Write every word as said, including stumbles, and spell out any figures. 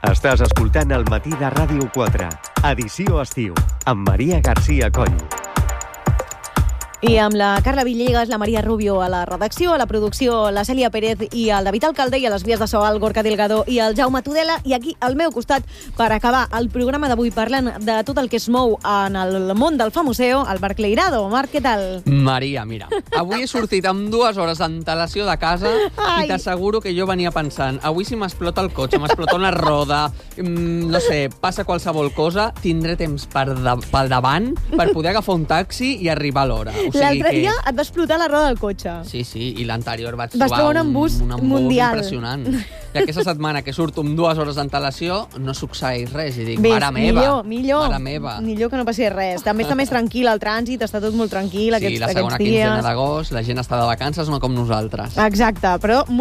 Estàs escoltant El matí de Ràdio quatre, edició estiu, amb Maria García Coll. I amb la Carla Villegas, la Maria Rubio a la redacció, a la producció, la Cèlia Pérez i el David Alcalde, i a les vies de so, el Gorka Delgado i el Jaume Tudela. I aquí, al meu costat, per acabar el programa d'avui parlant de tot el que es mou en el món del famoseo, el Marc Leirado. Marc, què tal? Maria, mira, avui he sortit amb dues hores d'antelació de casa. Ai. I t'asseguro que jo venia pensant, avui si m'explota el cotxe, m'explota una roda, mmm, no sé, passa qualsevol cosa, tindré temps per de, pel davant per poder agafar un taxi i arribar a l'hora. O sigui L'altre que... dia et va explotar la roda del cotxe. Sí, sí, i l'anterior vaig Vas trobar un embús un, un embús mundial. Impressionant. I aquesta setmana que surto amb dues hores d'antelació no succeeix res. I dic, Ves, mare meva, millor, millor, mare meva. Millor que no passi res. També està més tranquil el trànsit, està tot molt tranquil Sí, aquests, la segona aquests dies. quinzena d'agost, la gent està de vacances, no com nosaltres. Exacte, però